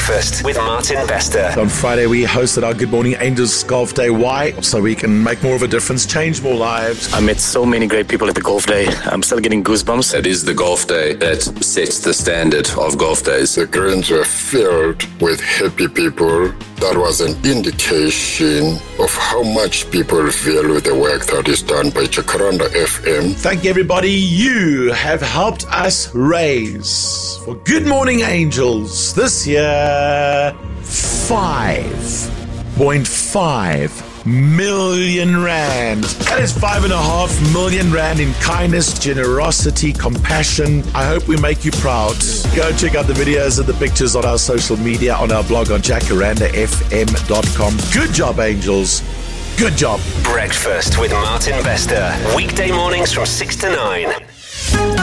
Breakfast with Martin Bester. On Friday, we hosted our Good Morning Angels Golf Day. Why? So we can make more of a difference, change more lives. I met so many great people at the golf day. I'm still getting goosebumps. It is the golf day that sets the standard of golf days. The greens were filled with happy people. That was an indication of how much people value the work that is done by Jacaranda FM. Thank you, everybody. You have helped us raise for Good Morning Angels this year 5.5 million rand. That is 5.5 million rand in kindness, generosity, compassion. I hope we make you proud. Go check out the videos and the pictures on our social media, on our blog on jacarandafm.com. Good job, angels. Good job. Breakfast with Martin Bester. Weekday mornings from 6 to 9.